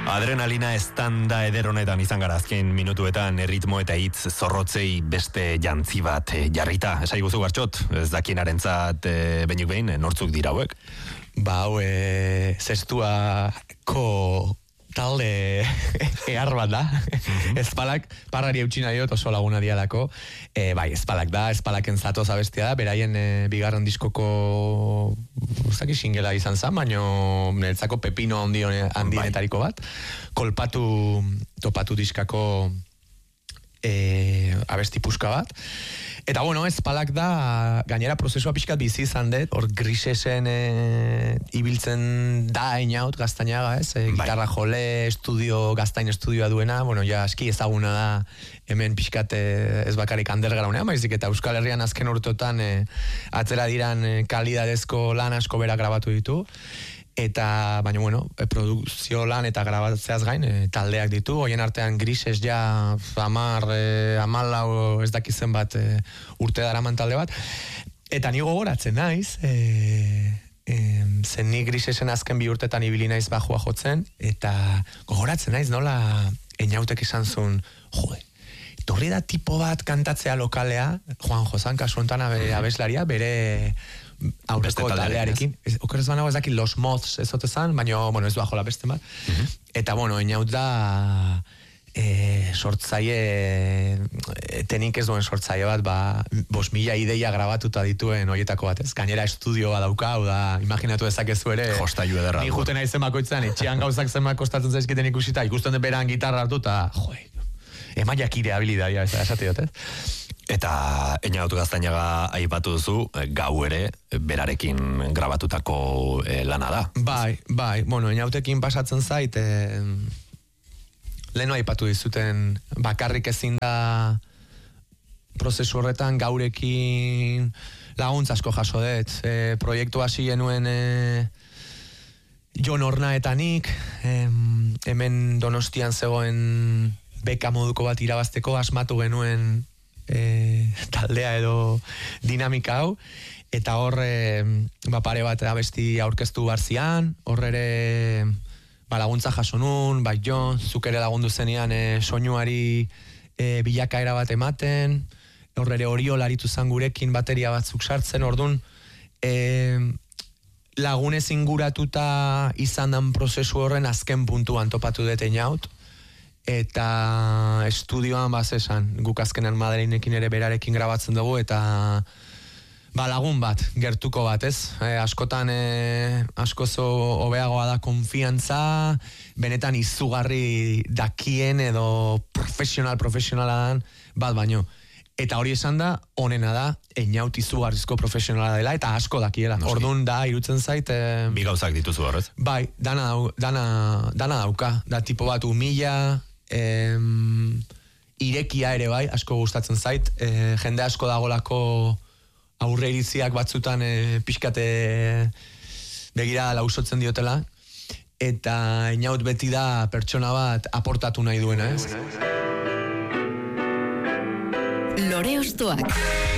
Adrenalina estanda eder honetan izan gara azken minutuetan erritmo eta hitz zorrotzei beste jantzi bat jarrita. Esai guzu Gartxot, ez dakienarentzat beinik behin, nortzuk dira hauek? Ba, hau, zestuako talde ehar bat da. Espalak, parrari eutxina diot oso laguna dialako. Bai, espalak da, espalaken zatoz abestia da, beraien bigarren diskoko ustaki singela izan zen, baino niretzako pepino handienetariko bat. Topatu diskako abesti puska bat. Eta bueno, espalak da, gainera prozesua pixkat bizi izan dut, hor Grisesen ibiltzen da einaut Gaztainaga, ez? Gitarra jole, Gaztain estudioa duena, bueno, ja aski ezaguna da hemen pixkat ez bakarik undergroundean, baizik eta Euskal Herrian azken urteotan atzera diran kalidadezko lan asko bera grabatu ditu. Eta, baina, bueno, produkzio lan eta grabatzeaz gain, taldeak ditu, hoien artean Grises ja 14 ez dakizen bat urte daraman talde bat, eta ni gogoratzen naiz, zen ni Grisesen azken 2 urtetan ibili naiz bajua jotzen, eta gogoratzen naiz nola Einautek izan zuen, torri da tipo bat kantatzea lokalea, Juan Josan kasuentan abeslaria, bere aurreko taldearekin. Okeraz banago ez daki Los Moths ez otezan, baina, bueno, ez bajo la beste bat. Eta, bueno, Einaut da sortzaile, tenik ez duen sortzaile bat, 5.000 ideia grabatuta dituen horietako bat, ez? Gainera estudioa daukau da, imaginatu ezakezu ere, jostailu ederra. Ni juten aizen bakoitzan, etxean gauzak zenbat kostatzen zaizkiten ikusita, ikusten den beran gitarra hartu, eta, emaiak ire habilidadia, esate dut, ez? Eta Einaut Gaztainaga aipatu duzu, gau ere, berarekin grabatutako lana da. Bai, bueno, Einautekin pasatzen zait, leheno aipatu dizuten, bakarrik ezin da prozesu horretan gaurekin laguntza asko jaso dut. Proiektu hasi genuen Jon Horna eta nik, hemen Donostian zegoen beka moduko bat irabazteko asmatu genuen taldea edo dinamika hau, eta hor pare bat abesti aurkeztu barzian, hor ere laguntza jaso nun, bai Jon, zuk ere lagundu zenean soinuari bilakaera bat ematen, hor ere Oriol aritu zan gurekin bateria batzuk sartzen, ordun lagunez inguratuta izan dan prozesu horren azken puntuan topatu dut Einaut, eta estudioan bazesan, guk azkenan Madreinekin ere berarekin grabatzen dugu, eta lagun bat, gertuko bat, ez? Askotan askozo hobeagoa da konfiantza, benetan izugarri dakien edo profesionaladan bat baino. Eta hori esan da, onena da, Einaut izugarrizko profesionala dela, eta asko dakiela. Orduan da, irutzen zait... Bi gauzak dituzu horrez? Bai, dana dauka. Da tipo bat umila, irekia ere bai, asko gustatzen zait. Jende asko dagolako aurre iritziak batzutan pixkate begira lausotzen diotela. Eta Einaut beti da pertsona bat aportatu nahi duena, ez? Lore Ostoak.